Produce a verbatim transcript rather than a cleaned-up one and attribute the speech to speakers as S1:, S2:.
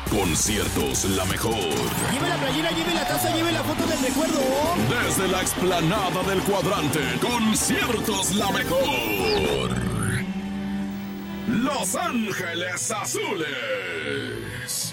S1: Conciertos La Mejor.
S2: Lleve la playera, lleve la taza, lleve la foto del recuerdo.
S1: Desde la explanada del Cuadrante, Conciertos La Mejor. Los Ángeles Azules.